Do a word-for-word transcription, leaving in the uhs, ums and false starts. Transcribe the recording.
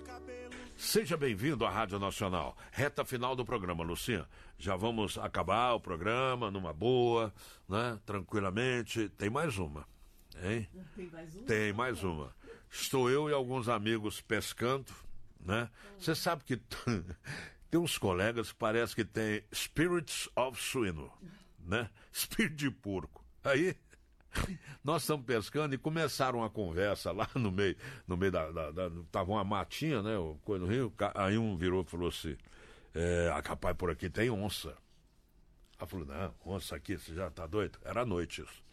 Seja bem-vindo à Rádio Nacional. Reta final do programa, Lucinha. Já vamos acabar o programa numa boa, né? Tranquilamente. Tem mais uma, hein? Tem mais uma? Tem mais uma. Estou eu e alguns amigos pescando, né? Você sabe que tem uns colegas que parece que tem spirits of suíno, né? Espírito de porco. Aí nós estamos pescando e começaram uma conversa lá no meio, no meio da, da, da tava uma matinha, né, o coisa no rio. Aí um virou e falou assim: é, ah, rapaz, por aqui tem onça. Ela falou: não, onça aqui, você já tá doido? Era à noite isso.